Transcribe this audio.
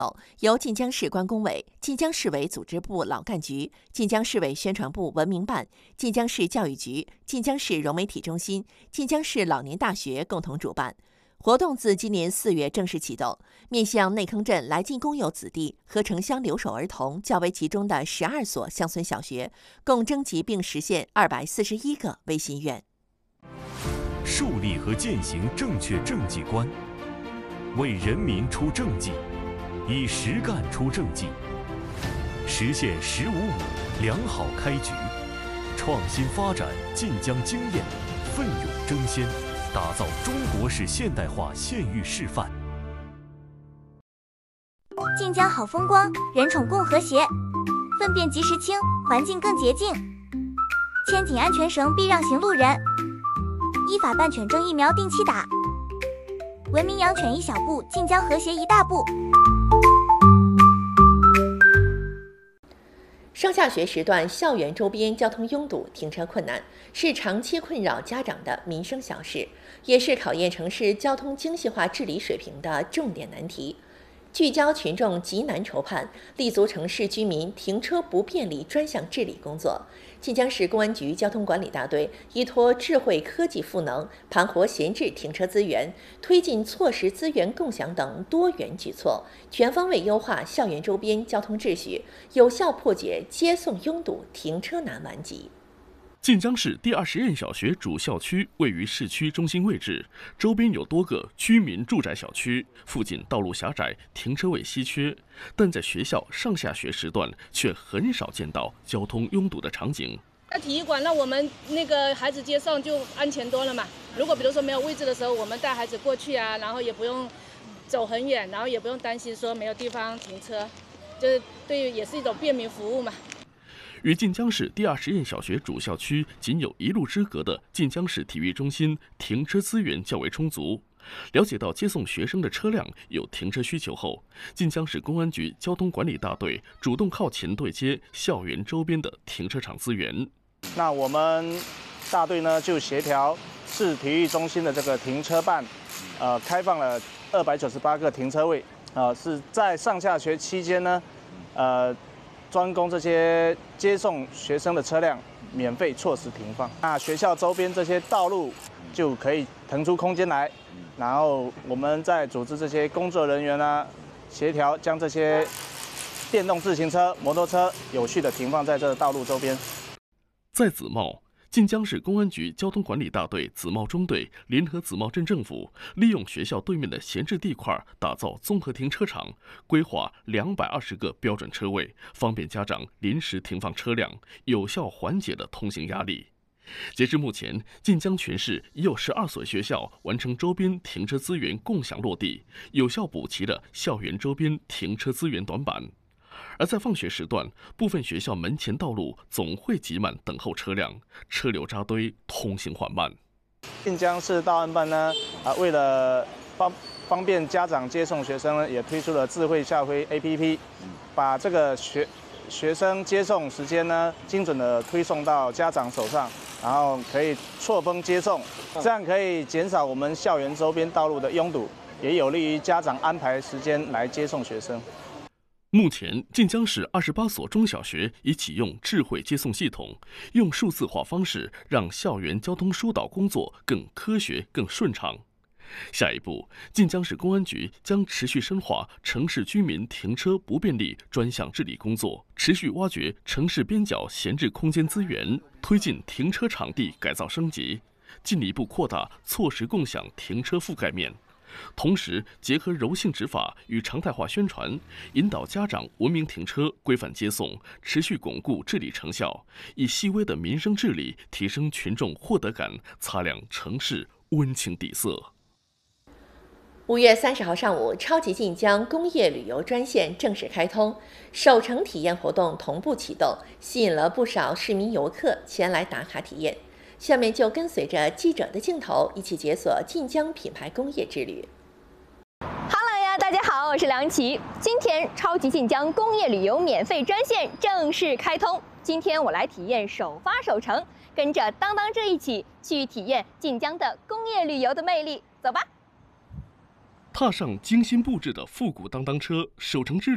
由晋江市关工委、晋江市委组织部老干局、晋江市委宣传部文明办、晋江市教育局、晋江市融媒体中心、晋江市老年大学共同主办。活动自今年4月正式启动，面向内坑镇来晋公有子弟和城乡留守儿童较为集中的12所乡村小学，共征集并实现241个微心愿。 树立和践行正确政绩观，为人民出政绩，以实干出政绩，实现“1055”良好开局，创新发展晋江经验，奋勇争先，打造中国式现代化县域示范。 晋江好风光，人宠共和谐，粪便及时清，环境更洁净。牵紧安全绳避让行路人，依法办犬证疫苗定期打。文明养犬一小步，晋江和谐一大步。 上下学时段校园周边交通拥堵、停车困难，是长期困扰家长的民生小事，也是考验城市交通精细化治理水平的重点难题。聚焦群众急难愁盼，立足城市居民停车不便利专项治理工作，晋江市公安局交通管理大队依托智慧科技赋能，盘活闲置停车资源，推进错时资源共享等多元举措，全方位优化校园周边交通秩序，有效破解接送拥堵、停车难顽疾。 晋江市第20任小学主校区位于市区中心位置，周边有多个居民住宅小区，附近道路狭窄，停车位稀缺，但在学校上下学时段却很少见到交通拥堵的场景。 在体育馆，那我们那个孩子接送就安全多了嘛。如果比如说没有位置的时候，我们带孩子过去啊，然后也不用走很远，然后也不用担心说没有地方停车，就是对，也是一种便民服务嘛。 与晋江市第20任小学主校区仅有1路之隔的晋江市体育中心停车资源较为充足。了解到接送学生的车辆有停车需求后，晋江市公安局交通管理大队主动靠前对接校园周边的停车场资源。 那我们大队呢就协调市体育中心的这个停车办，开放了298个停车位，是在上下学期间呢，专供这些接送学生的车辆免费错时停放。那学校周边这些道路就可以腾出空间来，然后我们再组织这些工作人员呢，协调将这些电动自行车、摩托车有序的停放在这道路周边。 在紫茂，晋江市公安局交通管理大队紫茂中队联合紫茂镇政府，利用学校对面的闲置地块，打造综合停车场，规划220个标准车位，方便家长临时停放车辆，有效缓解了通行压力。截至目前，晋江全市已有12所学校完成周边停车资源共享落地，有效补齐了校园周边停车资源短板。而在放学时段，部分学校门前道路总会挤满等候车辆，车流扎堆，通行缓慢。 晋江市道安办呢，为了方便家长接送学生呢，也推出了智慧校徽 APP， 把这个学生接送时间呢，精准的推送到家长手上，然后可以错峰接送，这样可以减少我们校园周边道路的拥堵，也有利于家长安排时间来接送学生。 目前，晋江市28所中小学已启用智慧接送系统，用数字化方式让校园交通疏导工作更科学、更顺畅。下一步，晋江市公安局将持续深化城市居民停车不便利专项治理工作，持续挖掘城市边角闲置空间资源，推进停车场地改造升级，进一步扩大错时共享停车覆盖面。同时，结合柔性执法与常态化宣传，引导家长文明停车、规范接送，持续巩固治理成效，以细微的民生治理提升群众获得感，擦亮城市温情底色。 5月30号上午，超级晋江工业旅游专线正式开通，首程体验活动同步启动，吸引了不少市民游客前来打卡体验。下面就跟随着记者的镜头，一起解锁晋江品牌工业之旅。 Hello 呀，大家好，我是梁琪。今天超级晋江工业旅游免费专线正式开通，今天我来体验首发首程，跟着当当这一起去体验晋江的工业旅游的魅力，走吧。 踏上精心布置的复古当当车，首程之